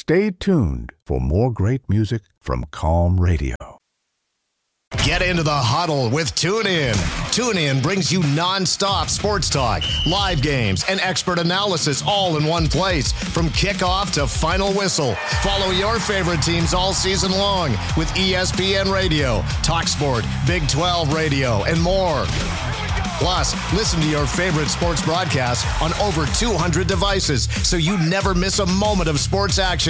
Stay tuned for more great music from Calm Radio. Get into the huddle with TuneIn. TuneIn brings you nonstop sports talk, live games, and expert analysis all in one place. From kickoff to final whistle, follow your favorite teams all season long with ESPN Radio, TalkSport, Big 12 Radio, and more. Plus, listen to your favorite sports broadcasts on over 200 devices so you never miss a moment of sports action.